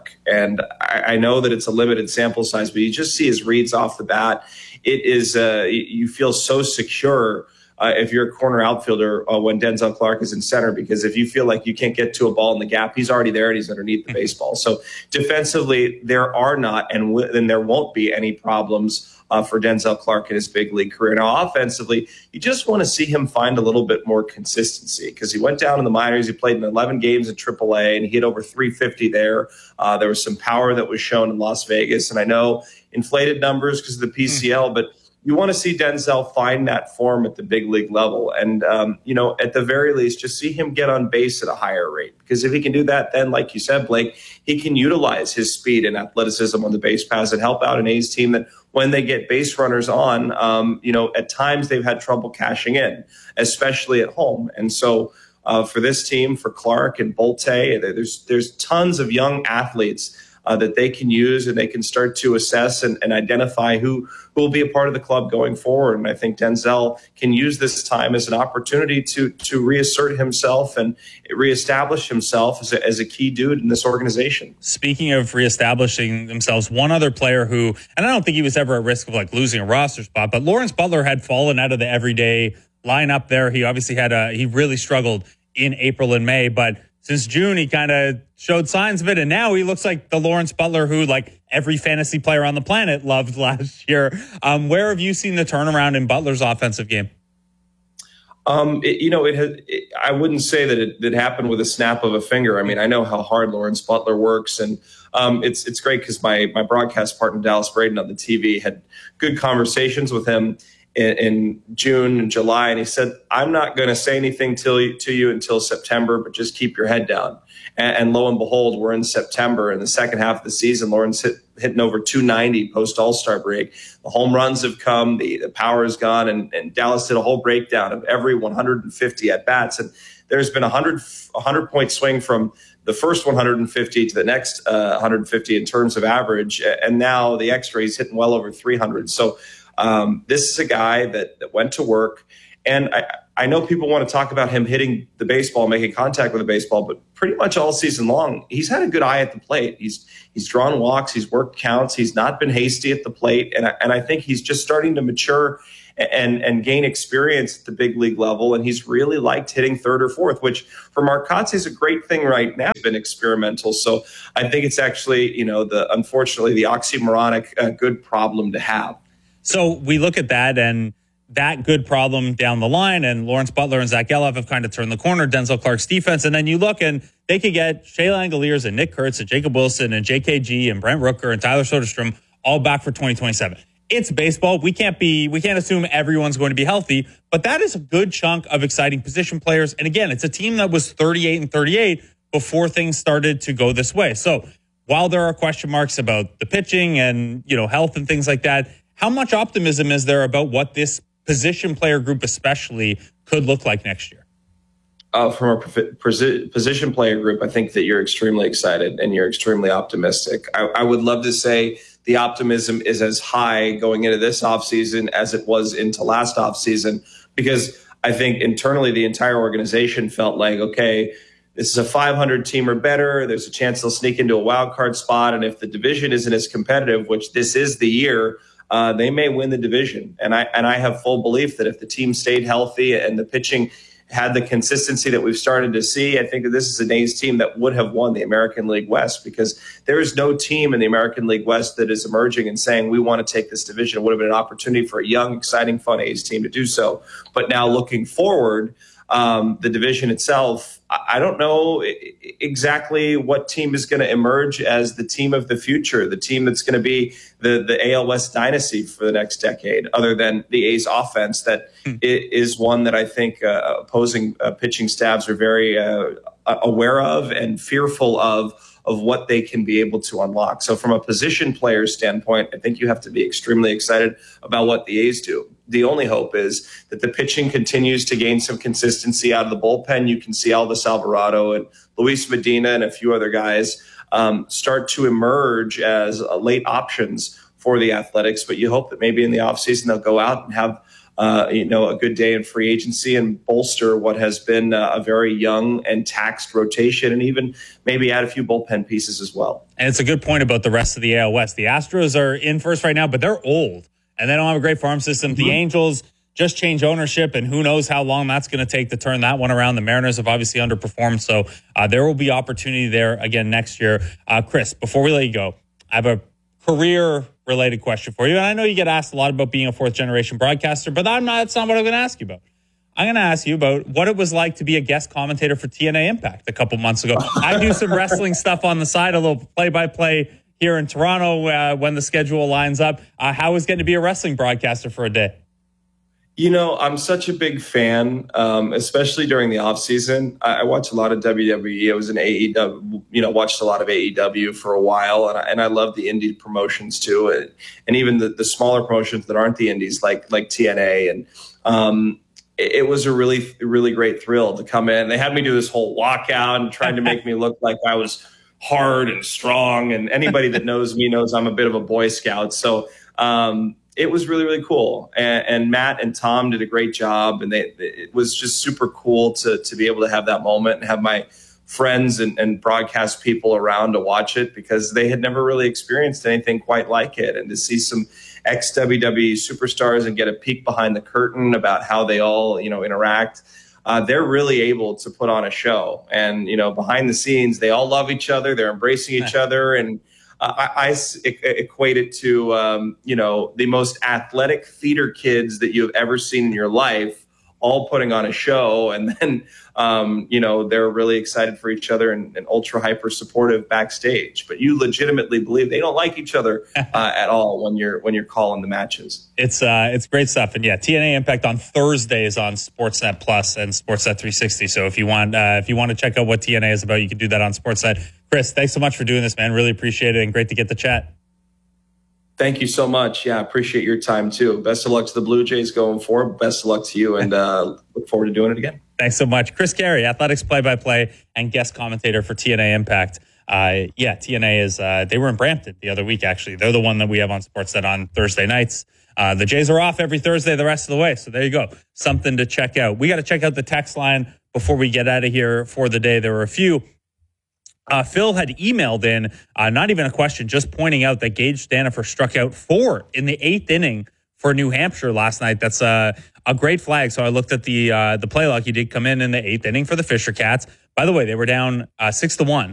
Clark. And I know that it's a limited sample size, but you just see his reads off the bat. It is, you feel so secure if you're a corner outfielder when Denzel Clark is in center, because if you feel like you can't get to a ball in the gap, he's already there and he's underneath the baseball. So defensively, there are not and there won't be any problems for Denzel Clark in his big league career. Now, offensively, you just want to see him find a little bit more consistency, because he went down in the minors. He played in 11 games in AAA, and he hit over 350 there. There was some power that was shown in Las Vegas, and I know inflated numbers because of the PCL, but you want to see Denzel find that form at the big league level. And, at the very least, just see him get on base at a higher rate. Because if he can do that, then, like you said, Blake, he can utilize his speed and athleticism on the base paths and help out an A's team that when they get base runners on, at times they've had trouble cashing in, especially at home. And so for this team, for Clark and Bolte, there's tons of young athletes that they can use, and they can start to assess and identify who will be a part of the club going forward. And I think Denzel can use this time as an opportunity to reassert himself and reestablish himself as a key dude in this organization. Speaking of reestablishing themselves, one other player who, and I don't think he was ever at risk of like losing a roster spot, but Lawrence Butler had fallen out of the everyday lineup there. He obviously he really struggled in April and May, but since June, he kind of showed signs of it, and now he looks like the Lawrence Butler who, like every fantasy player on the planet, loved last year. Where have you seen the turnaround in Butler's offensive game? I wouldn't say that it happened with a snap of a finger. I mean, I know how hard Lawrence Butler works, and it's great because my broadcast partner, Dallas Braden, on the TV had good conversations with him in June and July, and he said, I'm not going to say anything to you until September, but just keep your head down. And lo and behold, we're in September. In the second half of the season, Lawrence hitting over 290 post All-Star break. The home runs have come, the power is gone, and Dallas did a whole breakdown of every 150 at-bats. And there's been a 100-point swing from the first 150 to the next 150 in terms of average, and now the X-rays hitting well over 300. So this is a guy that went to work, and I know people want to talk about him hitting the baseball, making contact with the baseball, but pretty much all season long, he's had a good eye at the plate. He's drawn walks, he's worked counts, he's not been hasty at the plate, and I think he's just starting to mature and gain experience at the big league level, and he's really liked hitting third or fourth, which for Mark Kotsay is a great thing right now. It's been experimental, so I think it's actually, unfortunately, the oxymoronic good problem to have. So we look at that and that good problem down the line, and Lawrence Butler and Zach Gelof have kind of turned the corner, Denzel Clark's defense, and then you look and they could get Shea Langoliers and Nick Kurtz and Jacob Wilson and JKG and Brent Rooker and Tyler Soderstrom all back for 2027. It's baseball. We can't assume everyone's going to be healthy, but that is a good chunk of exciting position players. And again, it's a team that was 38-38 before things started to go this way. So while there are question marks about the pitching and, health and things like that, how much optimism is there about what this position player group especially could look like next year? From a position player group, I think that you're extremely excited and you're extremely optimistic. I would love to say the optimism is as high going into this offseason as it was into last offseason, because I think internally the entire organization felt like, okay, this is a 500 team or better. There's a chance they'll sneak into a wild card spot. And if the division isn't as competitive, which this is the year, they may win the division. And I have full belief that if the team stayed healthy and the pitching had the consistency that we've started to see, I think that this is an A's team that would have won the American League West, because there is no team in the American League West that is emerging and saying, we want to take this division. It would have been an opportunity for a young, exciting, fun A's team to do so. But now looking forward, the division itself, I don't know exactly what team is going to emerge as the team of the future, the team that's going to be the AL West dynasty for the next decade, other than the A's offense that is one that I think opposing pitching staffs are very aware of and fearful of what they can be able to unlock. So from a position player standpoint, I think you have to be extremely excited about what the A's do. The only hope is that the pitching continues to gain some consistency out of the bullpen. You can see Elvis Alvarado and Luis Medina and a few other guys start to emerge as late options for the Athletics. But you hope that maybe in the offseason they'll go out and have a good day in free agency and bolster what has been a very young and taxed rotation, and even maybe add a few bullpen pieces as well. And it's a good point about the rest of the AL West. The Astros are in first right now, but they're old and they don't have a great farm system. The Angels just changed ownership, and who knows how long that's going to take to turn that one around. The Mariners have obviously underperformed, so there will be opportunity there again next year. Chris, before we let you go, I have a career-related question for you. And I know you get asked a lot about being a fourth-generation broadcaster, but that's not what I'm going to ask you about. I'm going to ask you about what it was like to be a guest commentator for TNA Impact a couple months ago. I do some wrestling stuff on the side, a little play-by-play here in Toronto when the schedule lines up. How was getting to be a wrestling broadcaster for a day? I'm such a big fan, especially during the off season. I watch a lot of WWE. I was in AEW, watched a lot of AEW for a while, and I love the indie promotions too, and even the smaller promotions that aren't the indies, like TNA. And it was a really, really great thrill to come in. They had me do this whole walkout and trying to make me look like I was hard and strong. And anybody that knows me knows I'm a bit of a Boy Scout. So it was really, really cool. And Matt and Tom did a great job. And it was just super cool to be able to have that moment and have my friends and broadcast people around to watch it, because they had never really experienced anything quite like it. And to see some ex-WWE superstars and get a peek behind the curtain about how they all, interact. They're really able to put on a show. And, behind the scenes, they all love each other. They're embracing each other. And I equate it to, the most athletic theater kids that you've ever seen in your life, all putting on a show. And then, they're really excited for each other and ultra hyper supportive backstage. But you legitimately believe they don't like each other at all when you're calling the matches. It's great stuff. And yeah, TNA Impact on Thursdays on Sportsnet Plus and Sportsnet 360. So if you want to check out what TNA is about, you can do that on Sportsnet. Chris, thanks so much for doing this, man. Really appreciate it, and great to get the chat. Thank you so much. Yeah, I appreciate your time too. Best of luck to the Blue Jays going forward. Best of luck to you, and look forward to doing it again. Thanks so much. Chris Carey, Athletics play-by-play and guest commentator for TNA Impact. TNA is, they were in Brampton the other week, actually. They're the one that we have on Sportsnet on Thursday nights. The Jays are off every Thursday the rest of the way. So there you go. Something to check out. We got to check out the text line before we get out of here for the day. There were a few. Phil had emailed in, not even a question, just pointing out that Gage Stanifer struck out 4 in the 8th inning for New Hampshire last night. That's a great flag. So I looked at the play log. He did come in the 8th inning for the Fisher Cats. By the way, they were down 6-1.